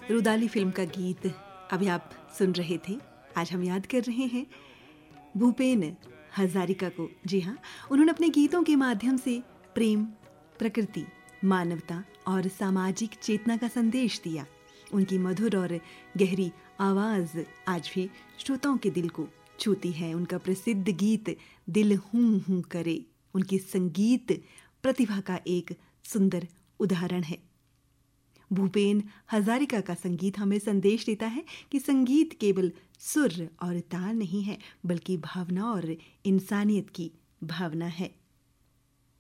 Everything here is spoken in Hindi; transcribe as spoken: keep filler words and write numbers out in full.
रुदाली फिल्म का गीत अभी आप सुन रहे थे। आज हम याद कर रहे हैं भूपेन हजारिका को। जी हाँ, उन्होंने अपने गीतों के माध्यम से प्रेम, प्रकृति, मानवता और सामाजिक चेतना का संदेश दिया। उनकी मधुर और गहरी आवाज़ आज भी श्रोताओं के दिल को छूती है। उनका प्रसिद्ध गीत दिल हूँ हूँ करे उनकी संगीत प्रतिभा का एक सुंदर उदाहरण है। भूपेन हजारिका का संगीत हमें संदेश देता है कि संगीत केवल सुर और ताल नहीं है, बल्कि भावना और इंसानियत की भावना है।